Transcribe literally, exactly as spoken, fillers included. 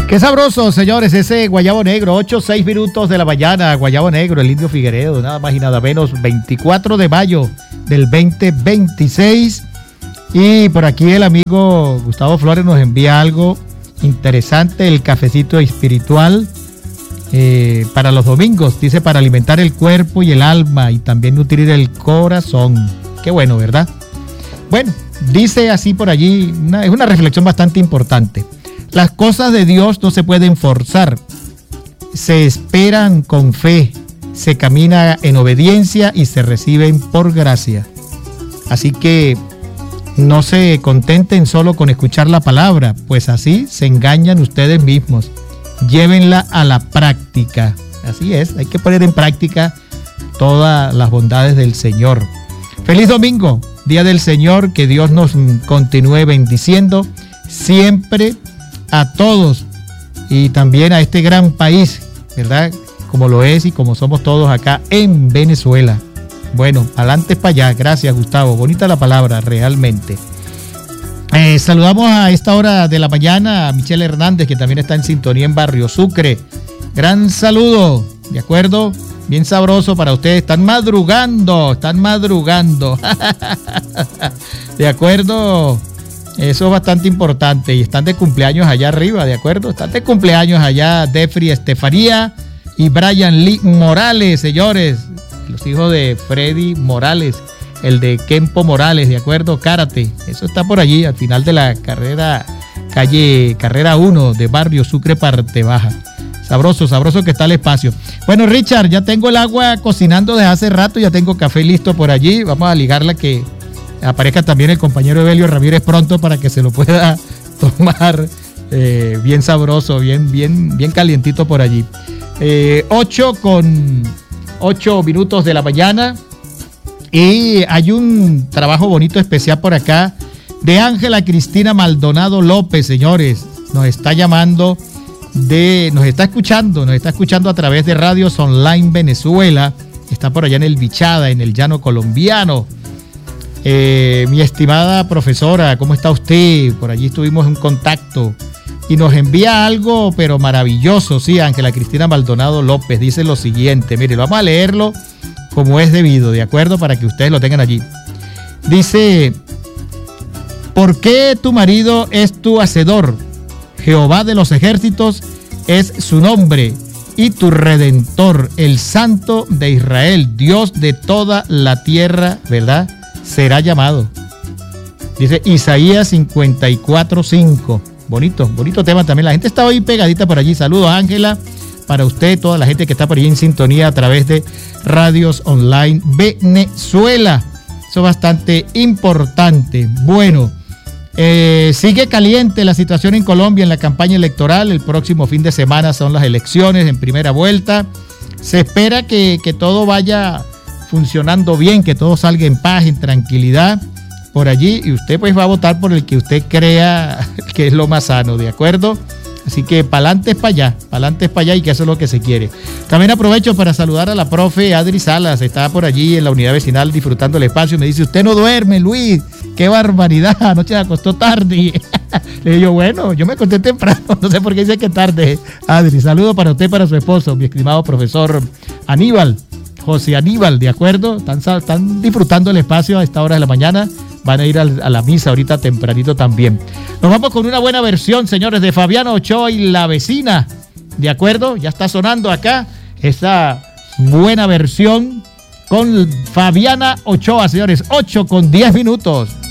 Qué sabroso, señores, ese guayabo negro, ocho, seis minutos de la mañana, guayabo negro, el Indio Figueredo, nada más y nada menos, veinticuatro de mayo del veinte veintiséis. Y por aquí el amigo Gustavo Flores nos envía algo interesante, el cafecito espiritual eh, para los domingos, dice, para alimentar el cuerpo y el alma y también nutrir el corazón. Qué bueno, ¿verdad? Bueno, dice así por allí, una, es una reflexión bastante importante. Las cosas de Dios no se pueden forzar, se esperan con fe, se camina en obediencia y se reciben por gracia. Así que no se contenten solo con escuchar la palabra, pues así se engañan ustedes mismos. Llévenla a la práctica. Así es, hay que poner en práctica todas las bondades del Señor. Feliz domingo, Día del Señor, que Dios nos continúe bendiciendo siempre a todos y también a este gran país, ¿verdad? Como lo es y como somos todos acá en Venezuela. Bueno, adelante para allá. Gracias, Gustavo. Bonita la palabra, realmente. Eh, saludamos a esta hora de la mañana a Michelle Hernández, que también está en sintonía en Barrio Sucre. Gran saludo, ¿de acuerdo? Bien sabroso para ustedes. Están madrugando, están madrugando. ¿De acuerdo? Eso es bastante importante. Y están de cumpleaños allá arriba, ¿de acuerdo? Están de cumpleaños allá Defri Estefanía y Brian Lee Morales, señores. Los hijos de Freddy Morales, el de Kempo Morales, ¿de acuerdo? Karate. Eso está por allí, al final de la carrera, calle Carrera uno de Barrio Sucre, parte baja. Sabroso, sabroso que está el espacio. Bueno, Richard, ya tengo el agua cocinando desde hace rato, ya tengo café listo por allí. Vamos a ligarla que aparezca también el compañero Evelio Ramírez pronto para que se lo pueda tomar eh, bien sabroso, bien, bien, bien calientito por allí. Eh, ocho con ocho minutos de la mañana y hay un trabajo bonito especial por acá de Ángela Cristina Maldonado López, señores. Nos está llamando de, nos está escuchando, nos está escuchando a través de Radios Online Venezuela. Está por allá en el Bichada, en el llano colombiano. Eh, mi estimada profesora, ¿cómo está usted? Por allí estuvimos en contacto y nos envía algo, pero maravilloso, sí, Ángela Cristina Maldonado López. Dice lo siguiente, mire, vamos a leerlo como es debido, ¿de acuerdo? Para que ustedes lo tengan allí. Dice, ¿por qué tu marido es tu hacedor? Jehová de los ejércitos es su nombre y tu redentor, el Santo de Israel, Dios de toda la tierra, ¿verdad? Será llamado. Dice Isaías cincuenta y cuatro cinco. Bonito, bonito tema también. La gente está hoy pegadita por allí. Saludos, Ángela, para usted, toda la gente que está por allí en sintonía a través de Radios Online Venezuela. Eso es bastante importante. Bueno, eh, sigue caliente la situación en Colombia en la campaña electoral. El próximo fin de semana son las elecciones en primera vuelta. Se espera que, que todo vaya funcionando bien, que todo salga en paz, en tranquilidad por allí, y usted pues va a votar por el que usted crea que es lo más sano, ¿de acuerdo? Así que pa'lante es para allá, pa'lante es para allá, y que eso es lo que se quiere. También aprovecho para saludar a la profe Adri Salas, está por allí en la unidad vecinal disfrutando el espacio. Me dice, usted no duerme, Luis, qué barbaridad, anoche se acostó tarde. Le digo, bueno, yo me acosté temprano, no sé por qué dice que tarde. Adri, saludo para usted y para su esposo, mi estimado profesor Aníbal, José Aníbal, ¿de acuerdo? Están, están disfrutando el espacio a esta hora de la mañana. Van a ir a la misa ahorita tempranito también. Nos vamos con una buena versión, señores, de Fabiana Ochoa y La Vecina. ¿De acuerdo? Ya está sonando acá esa buena versión con Fabiana Ochoa, señores. ocho con diez minutos.